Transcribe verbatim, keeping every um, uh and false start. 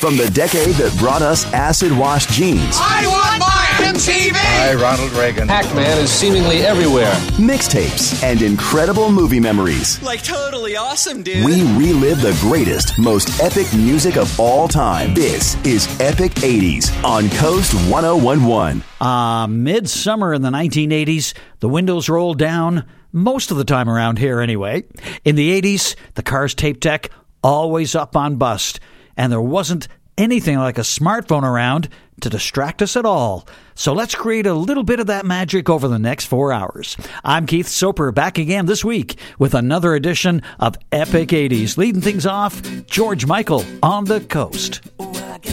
From the decade that brought us acid-wash jeans. I want my M T V! Hi, Ronald Reagan. Pac-Man is seemingly everywhere. Mixtapes and incredible movie memories. Like totally awesome, dude. We relive the greatest, most epic music of all time. This is Epic eighties on Coast one oh one point one. Uh, midsummer in the nineteen eighties, the windows rolled down, most of the time around here anyway. In the eighties, the car's tape deck always up on bust, and there wasn't anything like a smartphone around to distract us at all. So let's create a little bit of that magic over the next four hours. I'm Keith Soper, back again this week with another edition of Epic eighties. Leading things off, George Michael on the Coast.